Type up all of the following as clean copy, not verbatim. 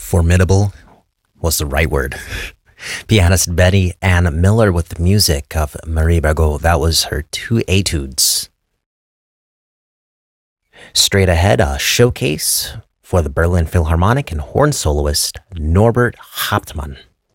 Formidable was the right word. Pianist Betty Ann Miller with the music of Marie Bargaud. That was her two etudes. Straight ahead, a showcase for the Berlin Philharmonic and horn soloist Norbert Hauptmann.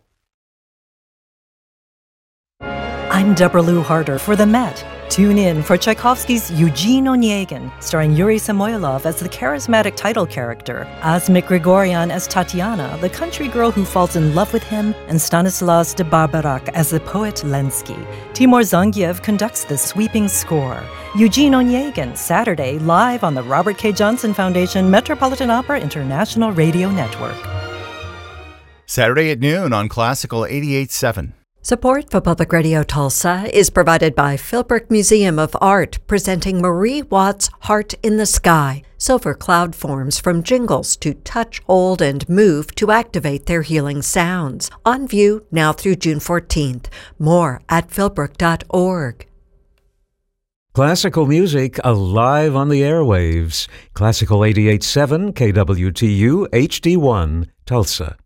I'm Deborah Lou Harder for the Met. Tune in for Tchaikovsky's Eugene Onegin, starring Yuri Samoylov as the charismatic title character, Asmik Grigoryan as Tatiana, the country girl who falls in love with him, and Stanislas de Barbarac as the poet Lenski. Timur Zangiev conducts the sweeping score. Eugene Onegin, Saturday, live on the Robert K. Johnson Foundation Metropolitan Opera International Radio Network. Saturday at noon on Classical 88.7. Support for Public Radio Tulsa is provided by Philbrook Museum of Art, presenting Marie Watts' Heart in the Sky. Silver cloud forms from jingles to touch, hold, and move to activate their healing sounds. On view now through June 14th. More at philbrook.org. Classical music alive on the airwaves. Classical 88.7 KWTU HD1, Tulsa.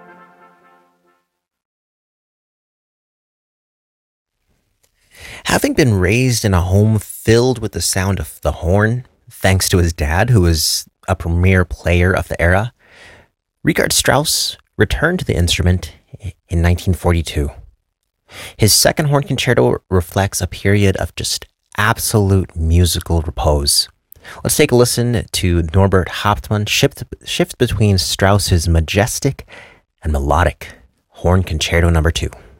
Having been raised in a home filled with the sound of the horn, thanks to his dad, who was a premier player of the era, Richard Strauss returned to the instrument in 1942. His second horn concerto reflects a period of just absolute musical repose. Let's take a listen to Norbert Hauptmann shift between Strauss's majestic and melodic Horn Concerto No. 2.